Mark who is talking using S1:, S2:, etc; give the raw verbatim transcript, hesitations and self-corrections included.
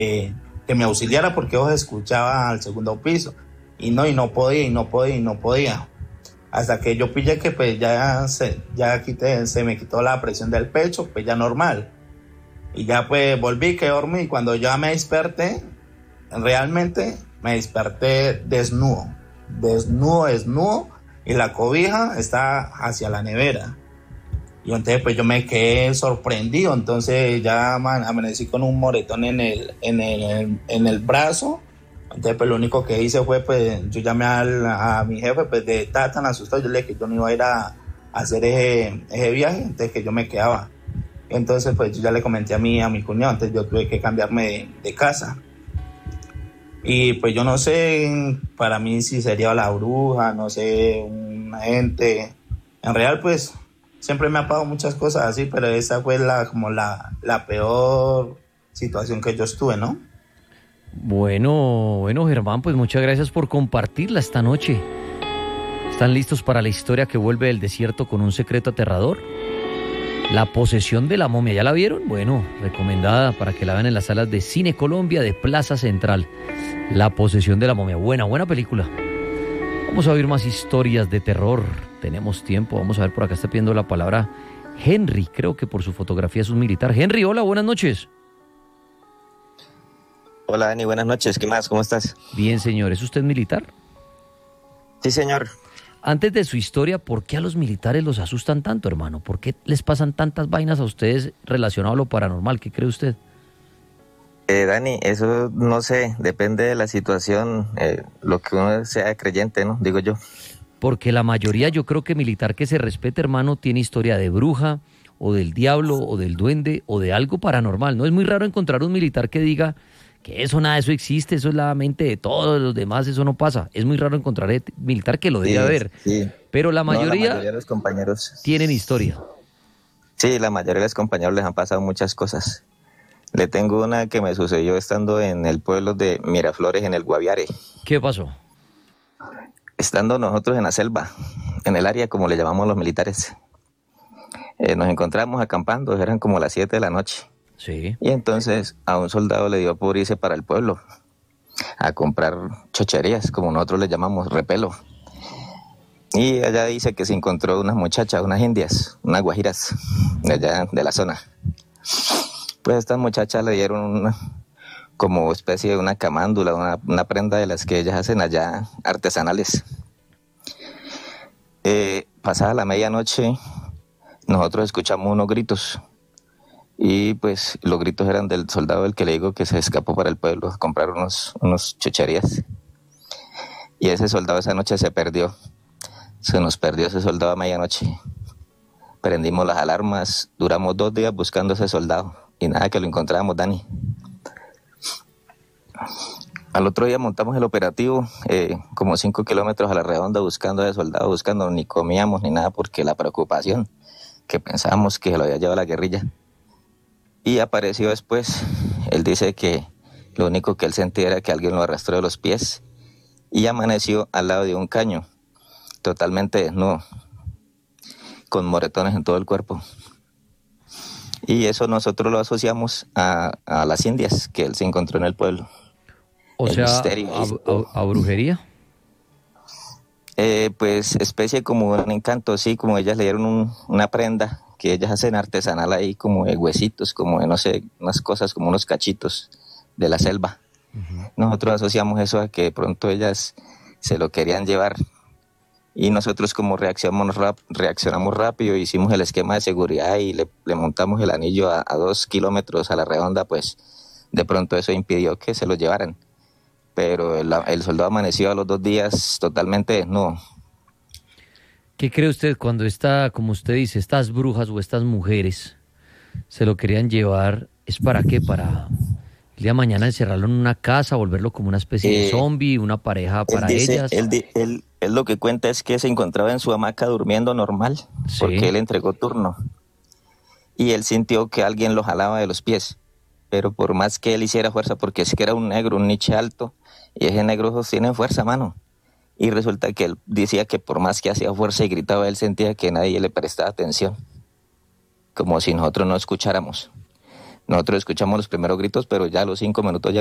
S1: eh, que me auxiliara porque yo escuchaba al segundo piso. Y no, y no podía, y no podía, y no podía. Hasta que yo pillé que pues ya, se, ya quité, se me quitó la presión del pecho, pues ya normal. Y ya pues volví, que dormí. Y cuando ya me desperté, realmente me desperté desnudo. Desnudo, desnudo. Y la cobija está hacia la nevera. Y entonces pues yo me quedé sorprendido. Entonces ya man, amanecí con un moretón en el, en el, en el brazo. Entonces pues lo único que hice fue pues yo llamé al, a mi jefe, pues de estar tan asustado, yo le dije que yo no iba a ir a, a hacer ese, ese viaje, entonces que yo me quedaba. Entonces pues yo ya le comenté a mí, a mi cuñado, entonces yo tuve que cambiarme de, de casa. Y pues yo no sé para mí si sería la bruja, no sé, un agente. En real pues siempre me ha pasado muchas cosas así, pero esa fue la como la, la peor situación que yo estuve, ¿no?
S2: Bueno, bueno, Germán, pues muchas gracias por compartirla esta noche. ¿Están listos para la historia que vuelve del desierto con un secreto aterrador? La posesión de la momia, ¿ya la vieron? Bueno, recomendada para que la vean en las salas de Cine Colombia de Plaza Central. La posesión de la momia, buena, buena película. Vamos a oír más historias de terror. Tenemos tiempo, vamos a ver, por acá está pidiendo la palabra Henry, creo que por su fotografía es un militar. Henry, hola, buenas noches.
S3: Hola Dani, buenas noches, ¿qué más? ¿Cómo estás?
S2: Bien, señor, ¿es usted militar?
S3: Sí, señor.
S2: Antes de su historia, ¿por qué a los militares los asustan tanto, hermano? ¿Por qué les pasan tantas vainas a ustedes relacionado a lo paranormal? ¿Qué cree usted?
S3: Eh, Dani, eso no sé, depende de la situación, eh, lo que uno sea creyente, ¿no? Digo yo.
S2: Porque la mayoría, yo creo que militar que se respete, hermano, tiene historia de bruja, o del diablo, o del duende, o de algo paranormal. No es muy raro encontrar un militar que diga que eso nada, eso existe, eso es la mente de todos los demás, eso no pasa. Es muy raro encontrar el militar que lo debe
S3: Sí,
S2: haber.
S3: sí.
S2: Pero la mayoría,
S3: No, la mayoría de los compañeros
S2: tienen historia.
S3: Sí, la mayoría de los compañeros les han pasado muchas cosas. Le tengo una que me sucedió estando en el pueblo de Miraflores, en el Guaviare.
S2: ¿Qué pasó?
S3: Estando nosotros en la selva, en el área como le llamamos los militares, eh, nos encontramos acampando, eran como las siete de la noche.
S2: Sí.
S3: Y entonces a un soldado le dio por irse para el pueblo a comprar chocherías, como nosotros le llamamos, repelo. Y allá dice que se encontró unas muchachas, unas indias, unas guajiras de allá de la zona. Pues estas muchachas le dieron una, como especie de una camándula, una, una prenda de las que ellas hacen allá artesanales. Eh, pasada la medianoche, nosotros escuchamos unos gritos. Y pues los gritos eran del soldado del que le digo que se escapó para el pueblo a comprar unos, unos chucherías. Y ese soldado esa noche se perdió. Se nos perdió ese soldado a medianoche. Prendimos las alarmas, duramos dos días buscando a ese soldado. Y nada que lo encontramos, Dani. Al otro día montamos el operativo, eh, como cinco kilómetros a la redonda buscando a ese soldado, buscando, ni comíamos ni nada porque la preocupación, que pensábamos que se lo había llevado la guerrilla. Y apareció después, él dice que lo único que él sentía era que alguien lo arrastró de los pies y amaneció al lado de un caño, totalmente desnudo, con moretones en todo el cuerpo. Y eso nosotros lo asociamos a, a las indias que él se encontró en el pueblo.
S2: O
S3: el
S2: sea,
S3: misterio,
S2: a, a, a brujería.
S3: Eh, pues especie como un encanto, sí, como ellas le dieron un, una prenda que ellas hacen artesanal ahí, como de huesitos, como de no sé, unas cosas, como unos cachitos de la selva. Uh-huh. Nosotros asociamos eso a que de pronto ellas se lo querían llevar y nosotros como reaccionamos, rap, reaccionamos rápido, hicimos el esquema de seguridad y le, le montamos el anillo a, a dos kilómetros a la redonda, pues de pronto eso impidió que se lo llevaran. Pero el, el soldado amaneció a los dos días totalmente desnudo.
S2: ¿Qué cree usted cuando está, como usted dice, estas brujas o estas mujeres se lo querían llevar? ¿Es para qué? ¿Para el día de mañana encerrarlo en una casa, volverlo como una especie eh, de zombie, una pareja para
S3: él dice,
S2: ellas?
S3: Él, él, él lo que cuenta es que se encontraba en su hamaca durmiendo normal, sí, porque él entregó turno. Y él sintió que alguien lo jalaba de los pies. Pero por más que él hiciera fuerza, porque es que era un negro, un niche alto, y ese negro tiene fuerza, mano. Y resulta que él decía que por más que hacía fuerza y gritaba, él sentía que nadie le prestaba atención, como si nosotros no escucháramos. nosotros escuchamos los primeros gritos, pero ya a los cinco minutos ya